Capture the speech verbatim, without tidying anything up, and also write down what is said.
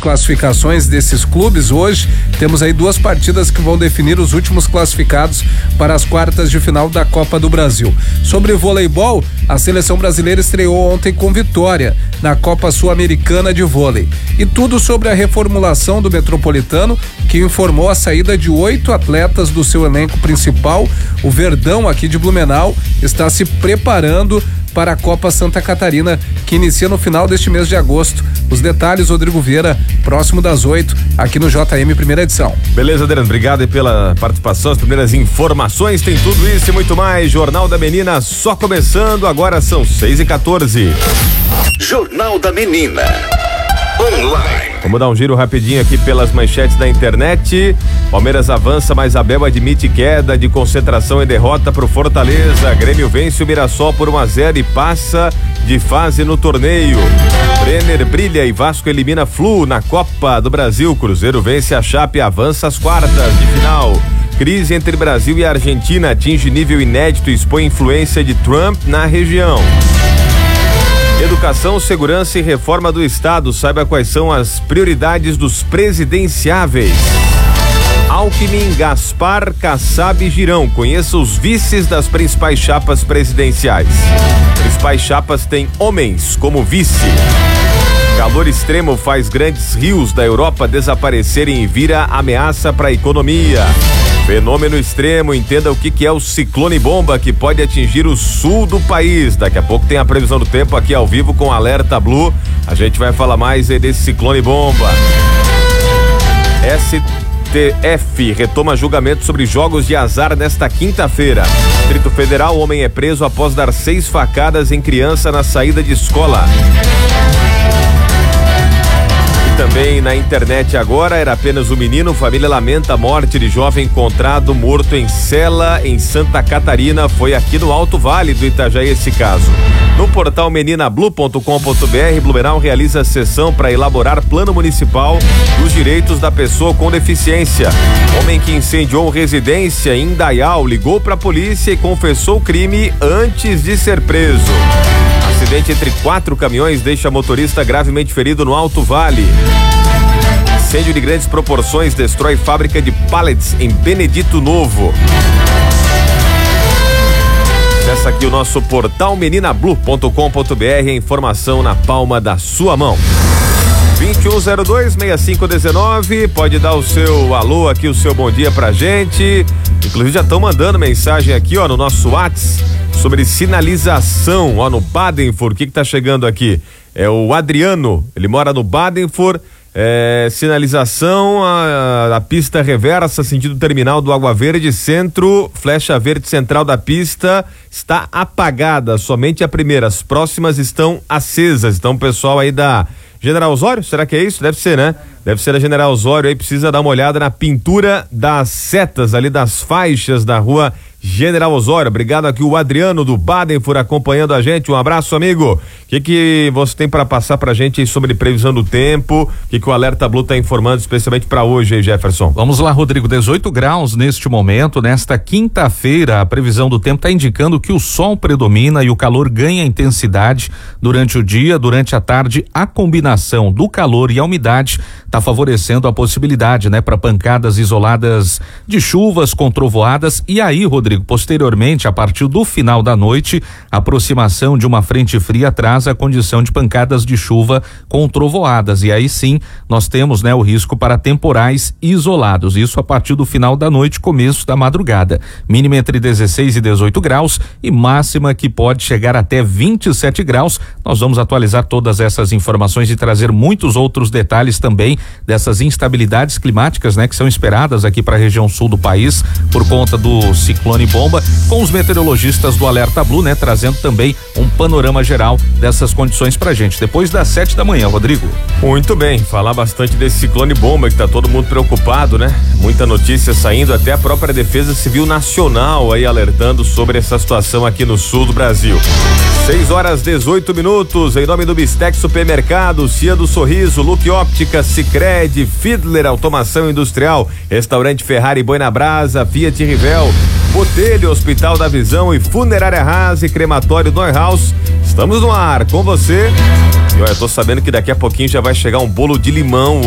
classificações desses clubes, hoje temos aí duas partidas que vão definir os últimos classificados para as quartas de final da Copa do Brasil. Sobre voleibol, a seleção brasileira estreou ontem com vitória na Copa Sul-Americana de Vôlei. E tudo sobre a reformulação do Metropolitano, que informou a saída de oito atletas do seu elenco principal. O Verdão aqui de Blumenau está se preparando para a Copa Santa Catarina, que inicia no final deste mês de agosto. Os detalhes, Rodrigo Vieira, próximo das oito, aqui no J M, primeira edição. Beleza, Adriano, obrigado aí pela participação, as primeiras informações, tem tudo isso e muito mais. Jornal da Menina só começando, agora são seis e quatorze. Jornal da Menina Online. Vamos dar um giro rapidinho aqui pelas manchetes da internet. Palmeiras avança, mas Abel admite queda de concentração e derrota pro Fortaleza. Grêmio vence o Mirassol por um a zero e passa de fase no torneio. Brenner brilha e Vasco elimina Flu na Copa do Brasil. Cruzeiro vence a Chape e avança às quartas de final. Crise entre Brasil e Argentina atinge nível inédito e expõe influência de Trump na região. Educação, segurança e reforma do Estado. Saiba quais são as prioridades dos presidenciáveis. Alckmin, Gaspar, Kassab e Girão. Conheça os vices das principais chapas presidenciais. Principais chapas têm homens como vice. Calor extremo faz grandes rios da Europa desaparecerem e vira ameaça para a economia. Fenômeno extremo, entenda o que, que é o ciclone bomba que pode atingir o sul do país. Daqui a pouco tem a previsão do tempo aqui ao vivo com Alerta Blue. A gente vai falar mais aí desse ciclone bomba. S T F retoma julgamento sobre jogos de azar nesta quinta-feira. Distrito Federal, homem é preso após dar seis facadas em criança na saída de escola. Também na internet agora, era apenas um menino, família lamenta a morte de jovem encontrado morto em cela em Santa Catarina. Foi aqui no Alto Vale do Itajaí esse caso. No portal menina blue ponto com ponto br, Blumenau realiza sessão para elaborar plano municipal dos direitos da pessoa com deficiência. Homem que incendiou residência em Indaial ligou para a polícia e confessou o crime antes de ser preso. Acidente entre quatro caminhões deixa motorista gravemente ferido no Alto Vale. Incêndio de grandes proporções destrói fábrica de pallets em Benedito Novo. Acesse aqui o nosso portal menina blue ponto com ponto br, informação na palma da sua mão. vinte e um zero dois, sessenta e cinco dezenove, pode dar o seu alô aqui, o seu bom dia pra gente. Inclusive já estão mandando mensagem aqui, ó, no nosso WhatsApp sobre sinalização, ó, no Badenford. O que que tá chegando aqui? É o Adriano, ele mora no Badenford. É, sinalização, a, a pista reversa, sentido terminal do Água Verde, centro, flecha verde central da pista está apagada, somente a primeira, as próximas estão acesas. Então o pessoal aí da General Osório, será que é isso? Deve ser, né? Deve ser a General Osório, aí precisa dar uma olhada na pintura das setas ali das faixas da rua General Osório. Obrigado aqui o Adriano do Badenford acompanhando a gente, um abraço, amigo. O que que você tem para passar pra gente aí sobre previsão do tempo? O que que o Alerta Blue tá informando especialmente para hoje aí, Jefferson? Vamos lá, Rodrigo, dezoito graus neste momento, nesta quinta-feira. A previsão do tempo tá indicando que o sol predomina e o calor ganha intensidade durante o dia, durante a tarde. A combinação do calor e a umidade tá favorecendo a possibilidade, né, para pancadas isoladas de chuvas com trovoadas. E aí, Rodrigo, posteriormente, a partir do final da noite, a aproximação de uma frente fria traz a condição de pancadas de chuva com trovoadas. E aí sim, nós temos, né, o risco para temporais isolados. Isso a partir do final da noite, começo da madrugada. Mínima entre dezesseis e dezoito graus e máxima que pode chegar até vinte e sete graus. Nós vamos atualizar todas essas informações e trazer muitos outros detalhes também dessas instabilidades climáticas, né, que são esperadas aqui para a região sul do país por conta do ciclone bomba, com os meteorologistas do Alerta Blue, né, trazendo também um panorama geral dessas condições pra gente. Depois das sete da manhã, Rodrigo. Muito bem, falar bastante desse ciclone bomba que tá todo mundo preocupado, né? Muita notícia saindo, até a própria Defesa Civil Nacional aí alertando sobre essa situação aqui no sul do Brasil. seis horas dezoito minutos, em nome do Bistex Supermercado, Cia do Sorriso, Look Óptica, Sicredi, Fiedler Automação Industrial, Restaurante Ferrari Boi na Brasa, Fiat Rivel, Botelho, Hospital da Visão e Funerária Haas e Crematório Neuhaus. Estamos no ar com você. E olha, eu tô sabendo que daqui a pouquinho já vai chegar um bolo de limão